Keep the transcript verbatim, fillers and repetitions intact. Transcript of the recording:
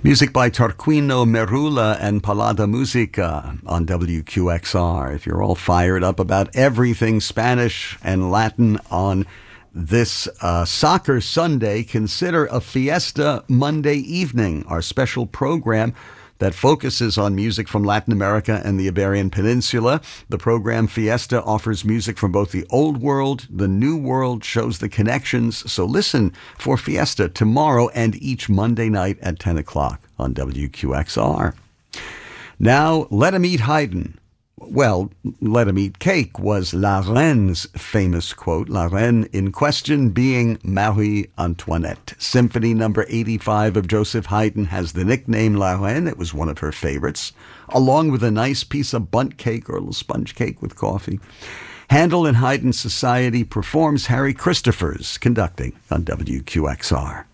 Music by Tarquino Merula and Palada Musica on W Q X R. If you're all fired up about everything Spanish and Latin on this uh, Soccer Sunday, consider a Fiesta Monday evening, our special program that focuses on music from Latin America and the Iberian Peninsula. The program Fiesta offers music from both the old world, the new world, shows the connections. So listen for Fiesta tomorrow and each Monday night at ten o'clock on W Q X R. Now, Let 'Em Eat Haydn. Well, let 'em eat cake was La Reine's famous quote, La Reine in question being Marie Antoinette. Symphony number eighty-five of Joseph Haydn has the nickname La Reine. It was one of her favorites, along with a nice piece of bundt cake or a little sponge cake with coffee. Handel and Haydn Society performs Harry Christophers conducting on W Q X R.